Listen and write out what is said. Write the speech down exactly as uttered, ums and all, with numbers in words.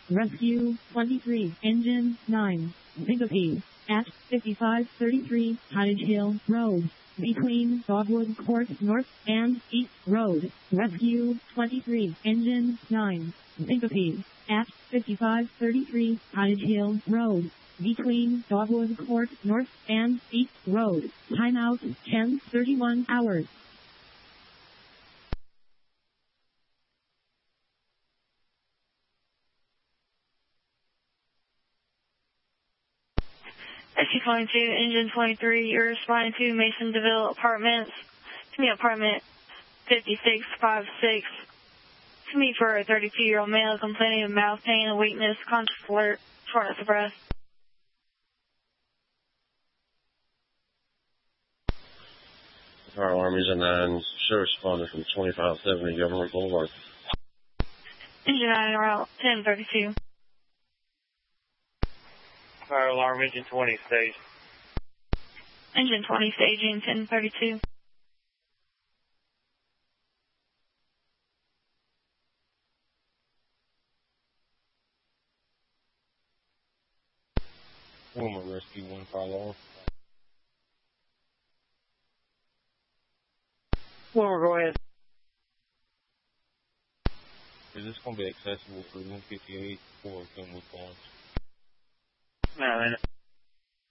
Rescue twenty-three, Engine nine, Syncope, at fifty-five thirty-three Cottage Hill Road, between Dogwood Court North and East Road. Rescue twenty-three, Engine nine, Syncope, at fifty-five thirty-three Cottage Hill Road, between Dogwood Court North and East Road. Timeout ten thirty-one hours. Rescue twenty-two, Engine twenty-three, you're responding to Mason DeVille Apartments. To me, apartment fifty-six fifty-six. To me, for a thirty-two-year-old male complaining of mouth pain and weakness, conscious alert, shortness of breath. Fire alarm Engine nine, show responded from twenty-five seventy Government Boulevard. Engine nine, route ten thirty-two. Fire alarm Engine twenty, stage. Engine twenty, staging ten thirty-two. Woman Rescue one fire alarm. Wilmer, go ahead. Is this going to be accessible for one fifty-eight or can we pause? No,